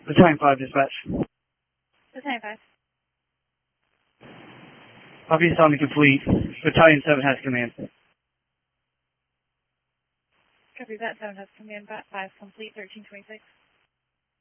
Battalion 5 dispatch. Battalion 5. Copy, Sonic complete. Battalion 7 has command. Copy that. 7 has command. Bat 5 complete. 1326.